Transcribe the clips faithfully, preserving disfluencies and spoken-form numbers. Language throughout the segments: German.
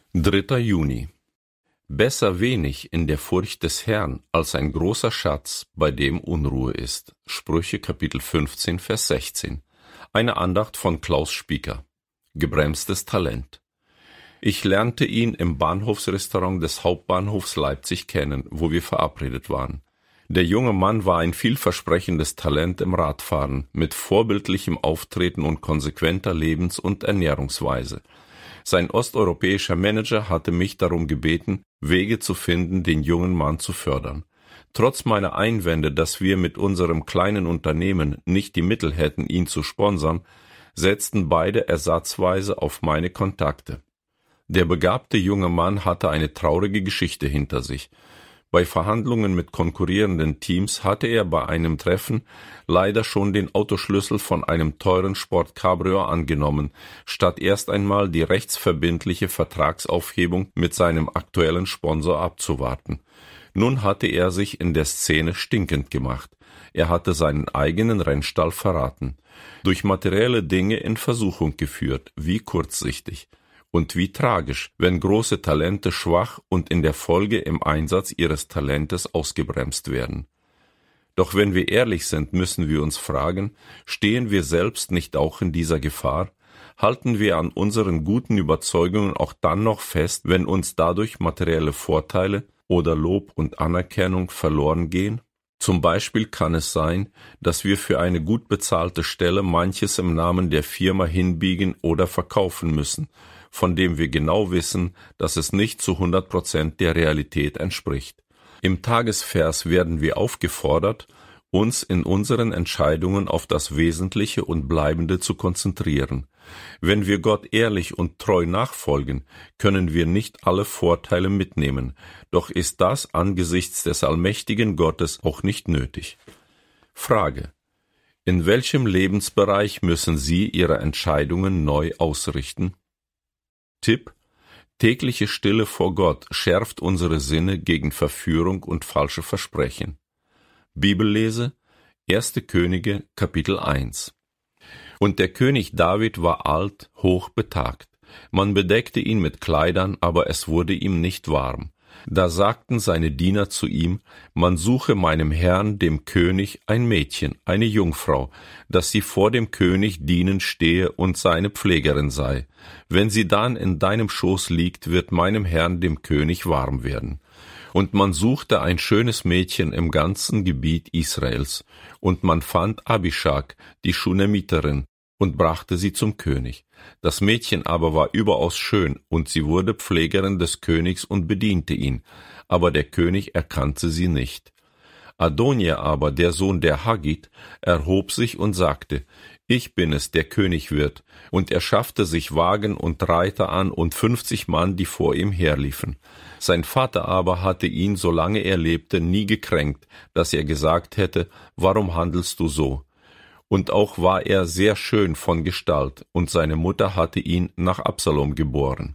dritter Juni. Besser wenig in der Furcht des Herrn als ein großer Schatz, bei dem Unruhe ist. Sprüche Kapitel fünfzehn, Vers sechzehn. Eine Andacht von Klaus Spieker. Gebremstes Talent. Ich lernte ihn im Bahnhofsrestaurant des Hauptbahnhofs Leipzig kennen, wo wir verabredet waren. Der junge Mann war ein vielversprechendes Talent im Radfahren, mit vorbildlichem Auftreten und konsequenter Lebens- und Ernährungsweise. Sein osteuropäischer Manager hatte mich darum gebeten, Wege zu finden, den jungen Mann zu fördern. Trotz meiner Einwände, dass wir mit unserem kleinen Unternehmen nicht die Mittel hätten, ihn zu sponsern, setzten beide ersatzweise auf meine Kontakte. Der begabte junge Mann hatte eine traurige Geschichte hinter sich. Bei Verhandlungen mit konkurrierenden Teams hatte er bei einem Treffen leider schon den Autoschlüssel von einem teuren Sport-Cabrio angenommen, statt erst einmal die rechtsverbindliche Vertragsaufhebung mit seinem aktuellen Sponsor abzuwarten. Nun hatte er sich in der Szene stinkend gemacht. Er hatte seinen eigenen Rennstall verraten, durch materielle Dinge in Versuchung geführt. Wie kurzsichtig. Und wie tragisch, wenn große Talente schwach und in der Folge im Einsatz ihres Talentes ausgebremst werden. Doch wenn wir ehrlich sind, müssen wir uns fragen, stehen wir selbst nicht auch in dieser Gefahr? Halten wir an unseren guten Überzeugungen auch dann noch fest, wenn uns dadurch materielle Vorteile oder Lob und Anerkennung verloren gehen? Zum Beispiel kann es sein, dass wir für eine gut bezahlte Stelle manches im Namen der Firma hinbiegen oder verkaufen müssen, von dem wir genau wissen, dass es nicht zu hundert Prozent der Realität entspricht. Im Tagesvers werden wir aufgefordert, uns in unseren Entscheidungen auf das Wesentliche und Bleibende zu konzentrieren. Wenn wir Gott ehrlich und treu nachfolgen, können wir nicht alle Vorteile mitnehmen, doch ist das angesichts des allmächtigen Gottes auch nicht nötig. Frage: In welchem Lebensbereich müssen Sie Ihre Entscheidungen neu ausrichten? Tipp: Tägliche Stille vor Gott schärft unsere Sinne gegen Verführung und falsche Versprechen. Bibellese: erste Könige, Kapitel eins. Und der König David war alt, hoch betagt. Man bedeckte ihn mit Kleidern, aber es wurde ihm nicht warm. Da sagten seine Diener zu ihm, man suche meinem Herrn, dem König, ein Mädchen, eine Jungfrau, dass sie vor dem König dienend stehe und seine Pflegerin sei. Wenn sie dann in deinem Schoß liegt, wird meinem Herrn, dem König, warm werden. Und man suchte ein schönes Mädchen im ganzen Gebiet Israels, und man fand Abishag, die Schunemiterin, und brachte sie zum König. Das Mädchen aber war überaus schön, und sie wurde Pflegerin des Königs und bediente ihn, aber der König erkannte sie nicht. Adonija aber, der Sohn der Haggit, erhob sich und sagte, ich bin es, der König wird, und er schaffte sich Wagen und Reiter an und fünfzig Mann, die vor ihm herliefen. Sein Vater aber hatte ihn, solange er lebte, nie gekränkt, dass er gesagt hätte, warum handelst du so? Und auch war er sehr schön von Gestalt, und seine Mutter hatte ihn nach Absalom geboren.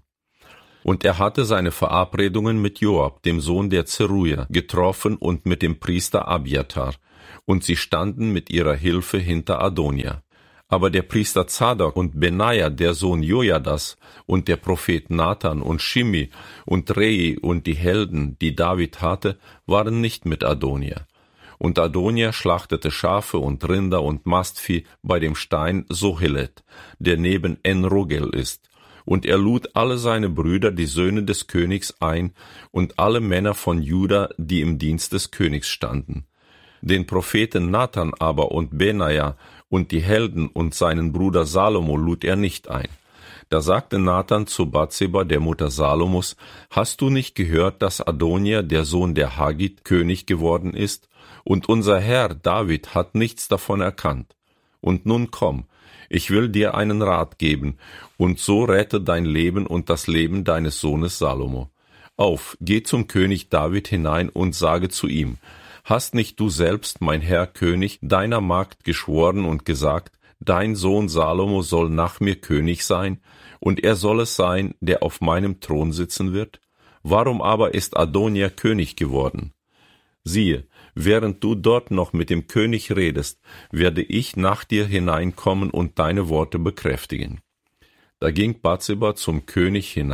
Und er hatte seine Verabredungen mit Joab, dem Sohn der Zeruja, getroffen und mit dem Priester Abiathar, und sie standen mit ihrer Hilfe hinter Adonija. Aber der Priester Zadok und Benaja, der Sohn Jojadas, und der Prophet Nathan und Shimi und Rei und die Helden, die David hatte, waren nicht mit Adonija. Und Adonija schlachtete Schafe und Rinder und Mastvieh bei dem Stein Sohelet, der neben En-Rogel ist. Und er lud alle seine Brüder, die Söhne des Königs, ein, und alle Männer von Juda, die im Dienst des Königs standen. Den Propheten Nathan aber und Benaja und die Helden und seinen Bruder Salomo lud er nicht ein. Da sagte Nathan zu Bathseba, der Mutter Salomos, hast du nicht gehört, dass Adonija, der Sohn der Haggit, König geworden ist? Und unser Herr David hat nichts davon erkannt. Und nun komm, ich will dir einen Rat geben, und so rette dein Leben und das Leben deines Sohnes Salomo. Auf, geh zum König David hinein und sage zu ihm, hast nicht du selbst, mein Herr König, deiner Magd geschworen und gesagt, dein Sohn Salomo soll nach mir König sein, und er soll es sein, der auf meinem Thron sitzen wird? Warum aber ist Adonija König geworden? Siehe, während du dort noch mit dem König redest, werde ich nach dir hineinkommen und deine Worte bekräftigen. Da ging Bathseba zum König hinein,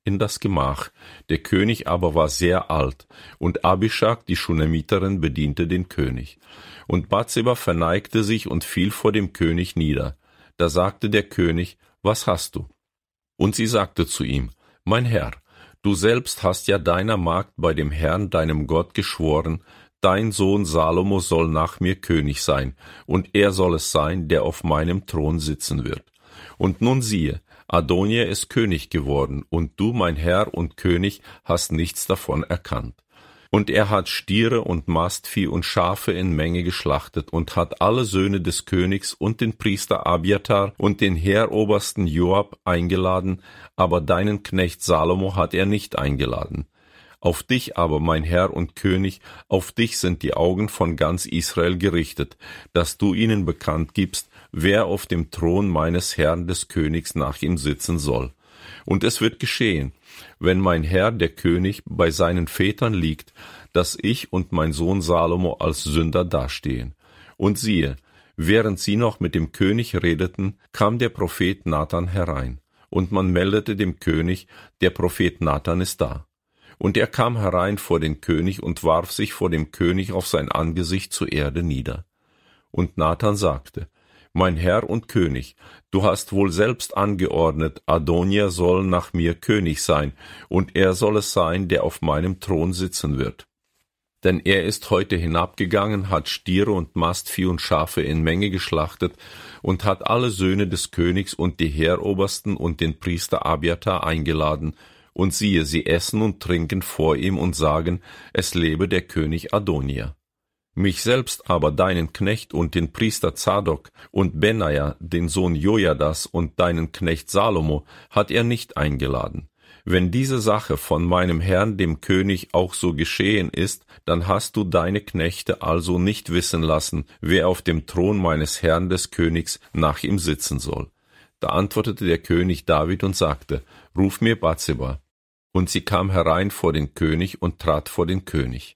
in das Gemach, der König aber war sehr alt, und Abishag, die Schunemiterin, bediente den König. Und Bathseba verneigte sich und fiel vor dem König nieder. Da sagte der König, was hast du? Und sie sagte zu ihm, mein Herr, du selbst hast ja deiner Magd bei dem Herrn, deinem Gott, geschworen, dein Sohn Salomo soll nach mir König sein, und er soll es sein, der auf meinem Thron sitzen wird. Und nun siehe, Adonija ist König geworden, und du, mein Herr und König, hast nichts davon erkannt. Und er hat Stiere und Mastvieh und Schafe in Menge geschlachtet und hat alle Söhne des Königs und den Priester Abiatar und den Heerobersten Joab eingeladen, aber deinen Knecht Salomo hat er nicht eingeladen. Auf dich aber, mein Herr und König, auf dich sind die Augen von ganz Israel gerichtet, dass du ihnen bekannt gibst, wer auf dem Thron meines Herrn des Königs nach ihm sitzen soll. Und es wird geschehen, wenn mein Herr, der König, bei seinen Vätern liegt, dass ich und mein Sohn Salomo als Sünder dastehen. Und siehe, während sie noch mit dem König redeten, kam der Prophet Nathan herein, und man meldete dem König, der Prophet Nathan ist da. Und er kam herein vor den König und warf sich vor dem König auf sein Angesicht zur Erde nieder. Und Nathan sagte, mein Herr und König, du hast wohl selbst angeordnet, Adonija soll nach mir König sein, und er soll es sein, der auf meinem Thron sitzen wird. Denn er ist heute hinabgegangen, hat Stiere und Mastvieh und Schafe in Menge geschlachtet und hat alle Söhne des Königs und die Heerobersten und den Priester Abiatar eingeladen, und siehe, sie essen und trinken vor ihm und sagen, es lebe der König Adonija. Mich selbst aber, deinen Knecht und den Priester Zadok und Benaja, den Sohn Jojadas und deinen Knecht Salomo, hat er nicht eingeladen. Wenn diese Sache von meinem Herrn, dem König, auch so geschehen ist, dann hast du deine Knechte also nicht wissen lassen, wer auf dem Thron meines Herrn des Königs nach ihm sitzen soll. Da antwortete der König David und sagte, ruf mir Bathseba. Und sie kam herein vor den König und trat vor den König.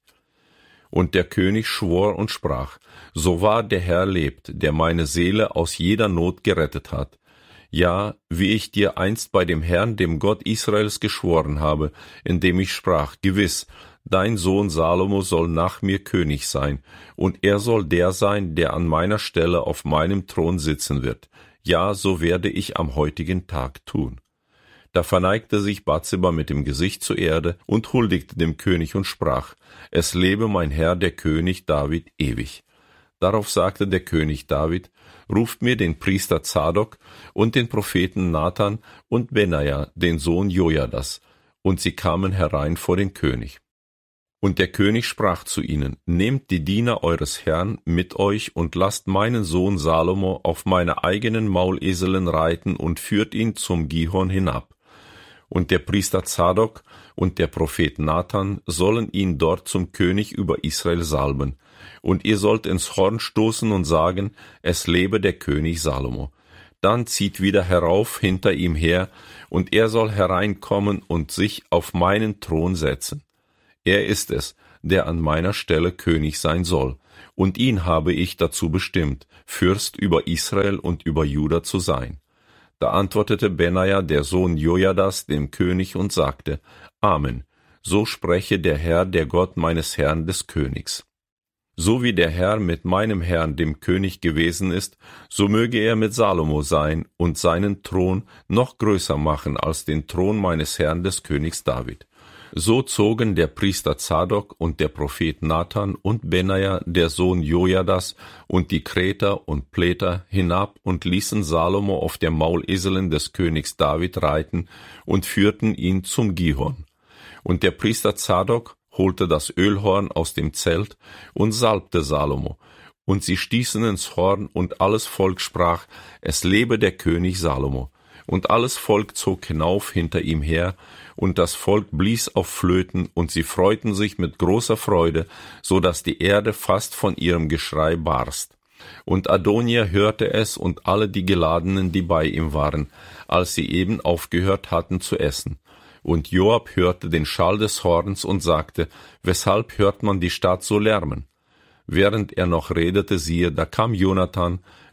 Und der König schwor und sprach, so wahr der Herr lebt, der meine Seele aus jeder Not gerettet hat. Ja, wie ich dir einst bei dem Herrn, dem Gott Israels, geschworen habe, indem ich sprach, gewiss, dein Sohn Salomo soll nach mir König sein, und er soll der sein, der an meiner Stelle auf meinem Thron sitzen wird. Ja, so werde ich am heutigen Tag tun. Da verneigte sich Bathseba mit dem Gesicht zur Erde und huldigte dem König und sprach, es lebe mein Herr, der König David, ewig. Darauf sagte der König David, ruft mir den Priester Zadok und den Propheten Nathan und Benaja, den Sohn Jojadas, und sie kamen herein vor den König. Und der König sprach zu ihnen, nehmt die Diener eures Herrn mit euch und lasst meinen Sohn Salomo auf meine eigenen Mauleselen reiten und führt ihn zum Gihon hinab. Und der Priester Zadok und der Prophet Nathan sollen ihn dort zum König über Israel salben. Und ihr sollt ins Horn stoßen und sagen, es lebe der König Salomo. Dann zieht wieder herauf hinter ihm her, und er soll hereinkommen und sich auf meinen Thron setzen. Er ist es, der an meiner Stelle König sein soll, und ihn habe ich dazu bestimmt, Fürst über Israel und über Juda zu sein. Da antwortete Benaja, der Sohn Jojadas, dem König und sagte, Amen, so spreche der Herr, der Gott meines Herrn des Königs. So wie der Herr mit meinem Herrn, dem König, gewesen ist, so möge er mit Salomo sein und seinen Thron noch größer machen als den Thron meines Herrn des Königs David. So zogen der Priester Zadok und der Prophet Nathan und Benaja, der Sohn Jojadas, und die Kreter und Pleter hinab und ließen Salomo auf der Mauleselen des Königs David reiten und führten ihn zum Gihon. Und der Priester Zadok holte das Ölhorn aus dem Zelt und salbte Salomo. Und sie stießen ins Horn, und alles Volk sprach, es lebe der König Salomo. Und alles Volk zog hinauf hinter ihm her, und das Volk blies auf Flöten, und sie freuten sich mit großer Freude, so dass die Erde fast von ihrem Geschrei barst. Und Adonija hörte es und alle die Geladenen, die bei ihm waren, als sie eben aufgehört hatten zu essen. Und Joab hörte den Schall des Horns und sagte, weshalb hört man die Stadt so lärmen? Während er noch redete, siehe, da kam Jonathan,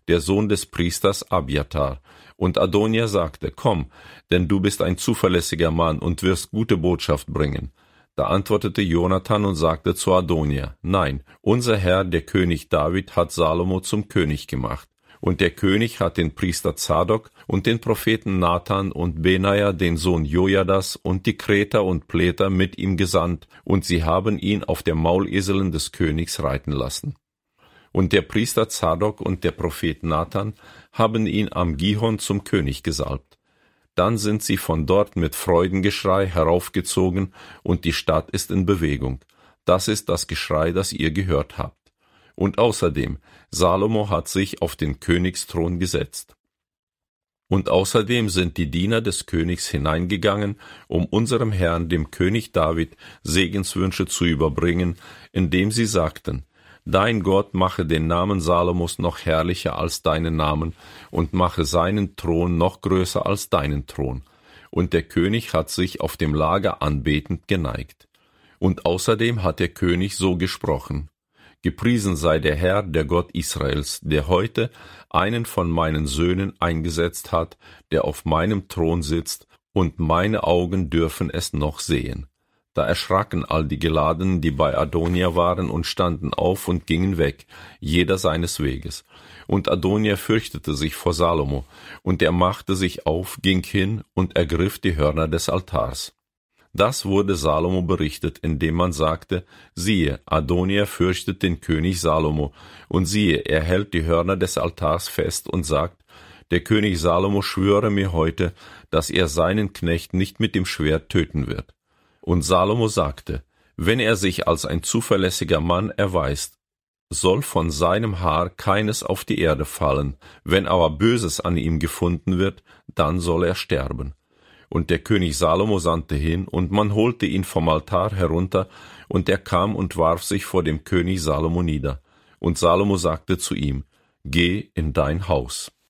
der Sohn des Priesters Abiatar. Und Adonija sagte, komm, denn du bist ein zuverlässiger Mann und wirst gute Botschaft bringen. Da antwortete Jonathan und sagte zu Adonija, nein, unser Herr, der König David, hat Salomo zum König gemacht. Und der König hat den Priester Zadok und den Propheten Nathan und Benaja, den Sohn Jojadas, und die Kreter und Pläter mit ihm gesandt, und sie haben ihn auf der Mauleselin des Königs reiten lassen. Und der Priester Zadok und der Prophet Nathan haben ihn am Gihon zum König gesalbt. Dann sind sie von dort mit Freudengeschrei heraufgezogen, und die Stadt ist in Bewegung. Das ist das Geschrei, das ihr gehört habt. Und außerdem, Salomo hat sich auf den Königsthron gesetzt. Und außerdem sind die Diener des Königs hineingegangen, um unserem Herrn, dem König David, Segenswünsche zu überbringen, indem sie sagten, Dein Gott mache den Namen Salomos noch herrlicher als deinen Namen und mache seinen Thron noch größer als deinen Thron. Und der König hat sich auf dem Lager anbetend geneigt. Und außerdem hat der König so gesprochen, Gepriesen sei der Herr, der Gott Israels, der heute einen von meinen Söhnen eingesetzt hat, der auf meinem Thron sitzt, und meine Augen dürfen es noch sehen. Da erschraken all die Geladenen, die bei Adonija waren, und standen auf und gingen weg, jeder seines Weges. Und Adonija fürchtete sich vor Salomo, und er machte sich auf, ging hin und ergriff die Hörner des Altars. Das wurde Salomo berichtet, indem man sagte, siehe, Adonija fürchtet den König Salomo, und siehe, er hält die Hörner des Altars fest und sagt, der König Salomo schwöre mir heute, dass er seinen Knecht nicht mit dem Schwert töten wird. Und Salomo sagte, wenn er sich als ein zuverlässiger Mann erweist, soll von seinem Haar keines auf die Erde fallen, wenn aber Böses an ihm gefunden wird, dann soll er sterben. Und der König Salomo sandte hin, und man holte ihn vom Altar herunter, und er kam und warf sich vor dem König Salomo nieder. Und Salomo sagte zu ihm, Geh in dein Haus.